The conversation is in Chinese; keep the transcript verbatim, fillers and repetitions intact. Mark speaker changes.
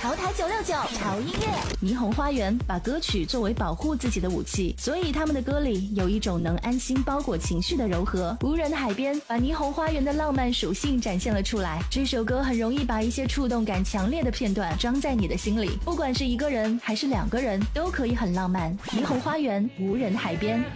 Speaker 1: 潮台九六九潮音乐。霓虹花园把歌曲作为保护自己的武器，所以他们的歌里有一种能安心包裹情绪的柔和。无人的海边把霓虹花园的浪漫属性展现了出来。这首歌很容易把一些触动感强烈的片段装在你的心里，不管是一个人还是两个人，都可以很浪漫。霓虹花园，无人海边。